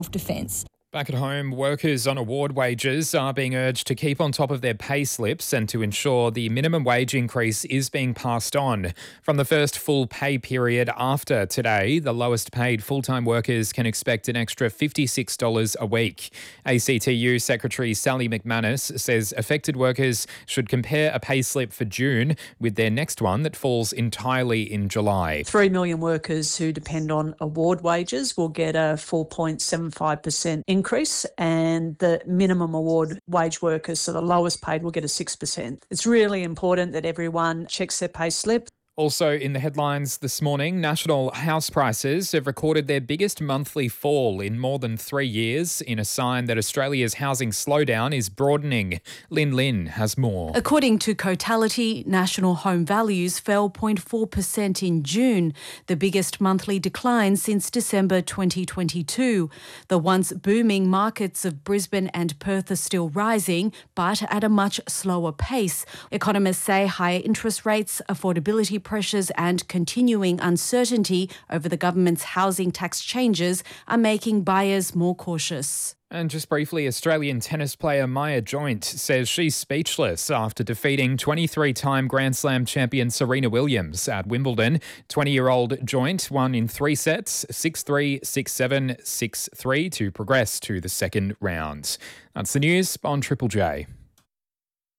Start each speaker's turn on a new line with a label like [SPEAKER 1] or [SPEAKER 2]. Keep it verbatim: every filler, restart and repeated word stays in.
[SPEAKER 1] defence.
[SPEAKER 2] Back at home, workers on award wages are being urged to keep on top of their pay slips and to ensure the minimum wage increase is being passed on. From the first full pay period after today, the lowest paid full-time workers can expect an extra fifty-six dollars a week. A C T U Secretary Sally McManus says affected workers should compare a pay slip for June with their next one that falls entirely in July.
[SPEAKER 3] Three million workers who depend on award wages will get a four point seven five percent increase. increase and the minimum award wage workers, so the lowest paid, will get a six percent. It's really important that everyone checks their pay slip.
[SPEAKER 2] Also in the headlines this morning, national house prices have recorded their biggest monthly fall in more than three years in a sign that Australia's housing slowdown is broadening. Lynn Lynn has more.
[SPEAKER 4] According to Cotality, national home values fell zero point four percent in June, the biggest monthly decline since December twenty twenty-two. The once booming markets of Brisbane and Perth are still rising, but at a much slower pace. Economists say higher interest rates, affordability pressures and continuing uncertainty over the government's housing tax changes are making buyers more cautious.
[SPEAKER 2] And just briefly, Australian tennis player Maya Joint says she's speechless after defeating twenty-three-time Grand Slam champion Serena Williams at Wimbledon. twenty-year-old Joint won in three sets, six three, six seven, six three, to progress to the second round. That's the news on Triple J.